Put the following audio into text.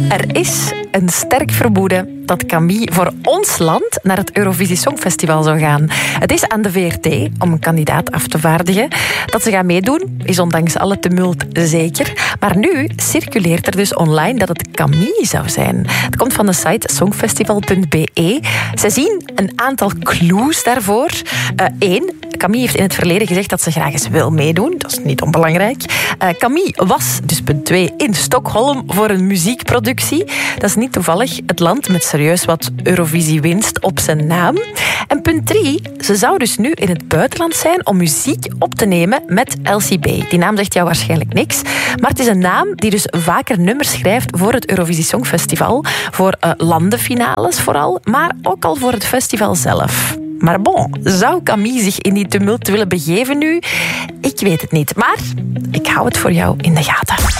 Er is een sterk vermoeden dat Camille voor ons land naar het Eurovisie Songfestival zou gaan. Het is aan de VRT om een kandidaat af te vaardigen. Dat ze gaan meedoen is ondanks alle tumult zeker. Maar nu circuleert er dus online dat het Camille zou zijn. Het komt van de site songfestival.be. Ze zien een aantal clues daarvoor. Eén, Camille heeft in het verleden gezegd dat ze graag eens wil meedoen. Dat is niet onbelangrijk. Camille was, dus punt 2, in Stockholm voor een muziekproductie. Dat is niet toevallig het land met serieus wat Eurovisie-winst op zijn naam. En punt 3, ze zou dus nu in het buitenland zijn om muziek op te nemen met LCB. Die naam zegt jou waarschijnlijk niks, maar het is een naam die dus vaker nummers schrijft voor het Eurovisie Songfestival, voor landenfinales vooral, maar ook al voor het festival zelf. Maar bon, zou Camille zich in die tumult willen begeven nu? Ik weet het niet, maar ik hou het voor jou in de gaten.